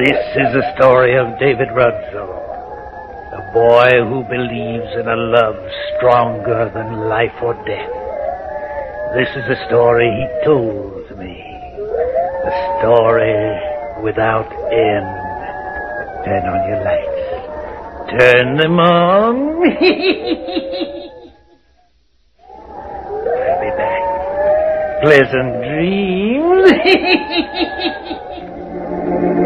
This is the story of David Rudsell, a boy who believes in a love stronger than life or death. This is the story he told me, a story without end. Turn on your lights. Turn them on. I'll be back. Pleasant dreams.